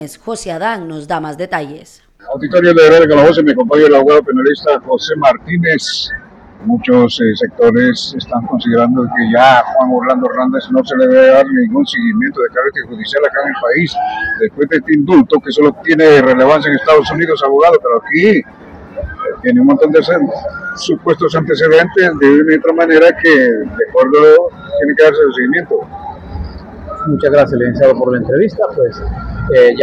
José Adán nos da más detalles. Auditorio de Herrera Calabozo, me acompaña el abogado penalista José Martínez. Muchos sectores están considerando que ya a Juan Orlando Hernández no se le debe dar ningún seguimiento de carácter judicial acá en el país, después de este indulto que solo tiene relevancia en Estados Unidos, abogado, pero aquí tiene un montón de supuestos antecedentes de otra manera que de acuerdo tiene que darse el seguimiento. Muchas gracias, licenciado, por la entrevista.